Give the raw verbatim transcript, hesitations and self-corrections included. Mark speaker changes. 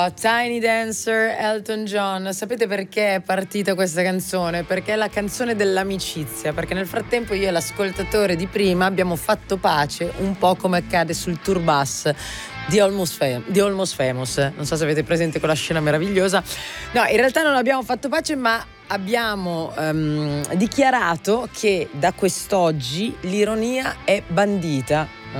Speaker 1: Oh, Tiny Dancer, Elton John. Sapete perché è partita questa canzone? Perché è la canzone dell'amicizia. Perché nel frattempo io e l'ascoltatore di prima abbiamo fatto pace, un po' come accade sul tour bus di Almost, Fam- di Almost Famous. Non so se avete presente quella scena meravigliosa. No, in realtà non abbiamo fatto pace, ma abbiamo um, dichiarato che da quest'oggi l'ironia è bandita.